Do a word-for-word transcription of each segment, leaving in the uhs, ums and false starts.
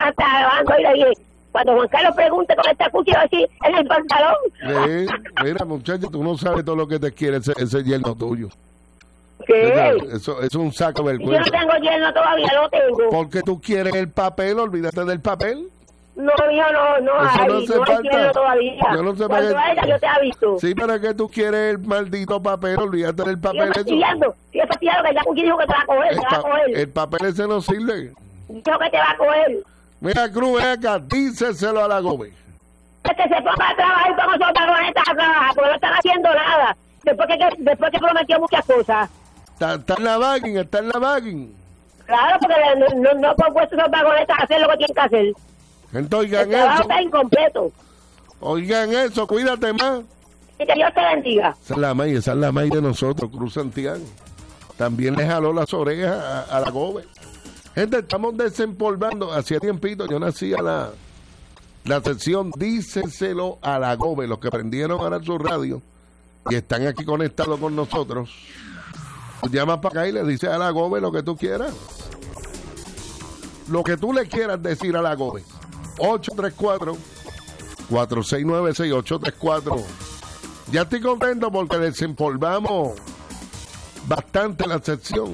hasta grabando y le dije, cuando Juan Carlos pregunte con esta cuchi, va a decir, en el pantalón. Sí, mira, muchacho, tú no sabes todo lo que te quiere ese, ese yerno tuyo. ¿Qué? Eso, eso es un saco de Yo no vergüenza. tengo yerno todavía, lo tengo. Porque tú quieres el papel, olvídate del papel. No, hijo, no, no Eso hay, no no, hace hay falta. yerno todavía. Yo no sé para Cuando qué- haya, yo te aviso. Sí, ¿para qué tú quieres el maldito papel? Olvídate del Sigue papel. Eso. fastidiando, sigue fastidiando que la cuchi dijo que te va a coger, El, te va a pa- coger. el papel ese no sirve. Dijo que te va a coger. Mira, Cruz, ven acá, díceselo a la Gómez. Es que se ponga a trabajar con esos vagonetas a trabajar, porque no están haciendo nada. Después que, después que prometió muchas cosas. Está, está en la bagging, está en la bagging. Claro, porque no, no, no han puesto esos vagonetas a hacer lo que tienen que hacer. Entonces, El oigan trabajo eso. está incompleto. Oigan eso, cuídate más. Y que Dios te bendiga. Esa es la maíz, esa es la maíz de nosotros, Cruz Santiago. También le jaló las orejas a, a la Gómez. Gente, estamos desempolvando. Hacía tiempito yo nací a la, la sección Díceselo a la Gómez. Los que prendieron ahora su radio y están aquí conectados con nosotros. Tú llamas para acá y le dices a la Gómez lo que tú quieras. Lo que tú le quieras decir a la Gómez. ocho tres cuatro, cuatro seis nueve seis, ocho tres cuatro. Ya estoy contento porque desempolvamos bastante la sección.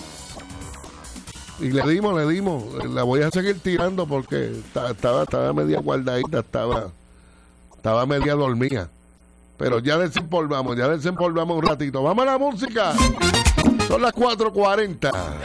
Y le dimos, le dimos. La voy a seguir tirando porque ta- estaba, estaba media guardadita, estaba, estaba media dormida. Pero ya desempolvamos, ya desempolvamos un ratito. Vamos a la música. Son las cuatro cuarenta.